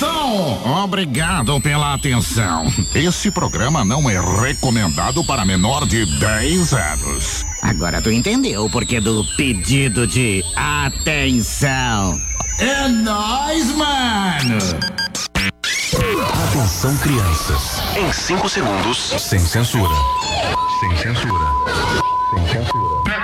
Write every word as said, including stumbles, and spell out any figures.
Atenção! Obrigado pela atenção. Esse programa não é recomendado para menor de dez anos. Agora tu entendeu o porquê do pedido de atenção. É nóis, mano! Atenção, crianças. Em cinco segundos, sem censura. Sem censura. Sem censura.